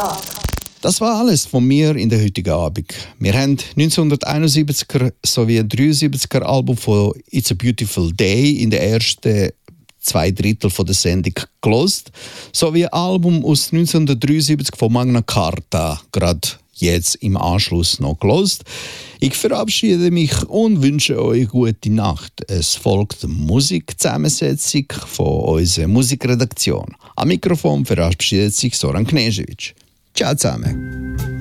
Das war alles von mir in der heutigen Abend. Wir haben 1971er sowie 73er Album von It's a Beautiful Day in der ersten 2/3 von der Sendung gelost, sowie ein Album aus 1973 von Magna Carta, gerade jetzt im Anschluss noch gelost. Ich verabschiede mich und wünsche euch gute Nacht. Es folgt Musikzusammensetzung von unserer Musikredaktion. Am Mikrofon verabschiedet sich Soran Knežević. Ciao zusammen.